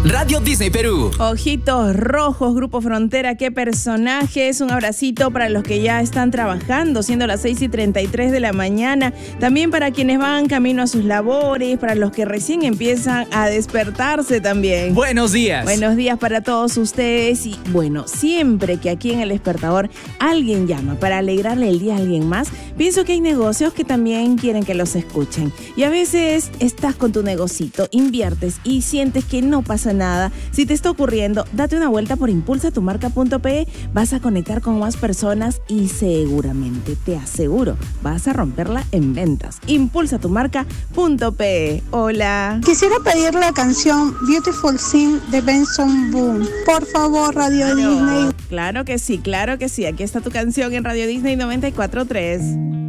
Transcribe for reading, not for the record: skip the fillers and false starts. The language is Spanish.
Radio Disney Perú. Ojitos Rojos, Grupo Frontera, qué personajes. Un abracito para los que ya están trabajando, siendo las 6:33 de la mañana. También para quienes van camino a sus labores, para los que recién empiezan a despertarse también. Buenos días. Buenos días para todos ustedes. Y bueno, siempre que aquí en El Despertador alguien llama para alegrarle el día a alguien más, pienso que hay negocios que también quieren que los escuchen. Y a veces estás con tu negocito, inviertes y sientes que no pasa nada. Si te está ocurriendo, date una vuelta por impulsatumarca.pe, vas a conectar con más personas y seguramente, te aseguro, vas a romperla en ventas. Impulsatumarca.pe. Hola. Quisiera pedir la canción Beautiful Sin de Benson Boone. Por favor, Radio Disney. Claro que sí, claro que sí. Aquí está tu canción en Radio Disney 94.3.